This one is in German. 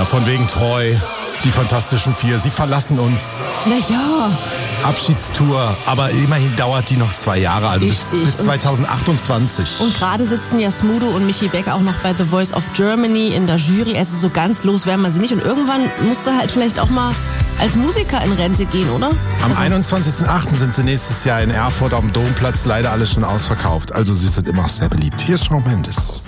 von wegen treu. Die Fantastischen Vier, sie verlassen uns. Naja. Abschiedstour, aber immerhin dauert die noch 2 Jahre, also bis 2028. Und gerade sitzen ja Smudo und Michi Beck auch noch bei The Voice of Germany in der Jury. Also so ganz los werden wir sie nicht. Und irgendwann musst du halt vielleicht auch mal als Musiker in Rente gehen, oder? Am 21.08. sind sie nächstes Jahr in Erfurt am Domplatz, leider alles schon ausverkauft. Also sie sind immer noch sehr beliebt. Hier ist Shawn Mendes.